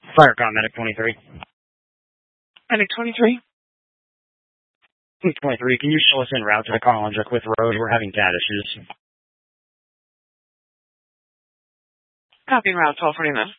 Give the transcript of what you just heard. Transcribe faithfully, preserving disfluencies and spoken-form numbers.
Firecom, Medic twenty-three. Medic twenty-three? twenty-three, can you show us en route to the Carl Hendrick with Road? We're having cat issues. Copy route twelve forty-nine.